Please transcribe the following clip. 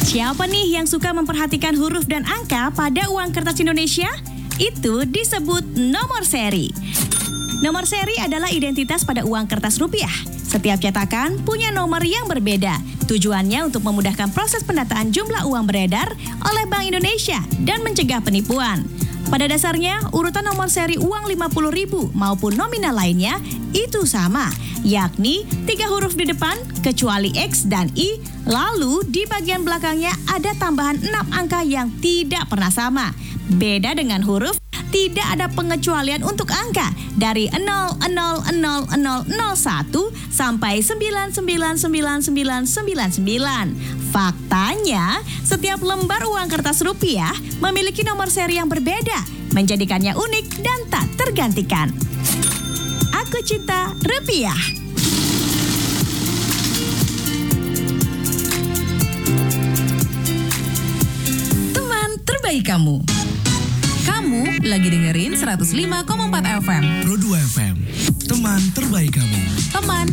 Siapa nih yang suka memperhatikan huruf dan angka pada uang kertas Indonesia? Itu disebut nomor seri. Nomor seri adalah identitas pada uang kertas rupiah. Setiap cetakan punya nomor yang berbeda. Tujuannya untuk memudahkan proses pendataan jumlah uang beredar oleh Bank Indonesia dan mencegah penipuan. Pada dasarnya, urutan nomor seri uang 50.000 maupun nominal lainnya itu sama, yakni 3 huruf di depan kecuali X dan I, lalu di bagian belakangnya ada tambahan 6 angka yang tidak pernah sama. Beda dengan huruf, tidak ada pengecualian untuk angka dari 000001 sampai 999999. Faktanya, setiap lembar uang kertas rupiah memiliki nomor seri yang berbeda, menjadikannya unik dan tak tergantikan. Aku cinta rupiah. Teman terbaik kamu. Kamu lagi dengerin 105,4 FM. Pro 2 FM, teman terbaik kamu. Teman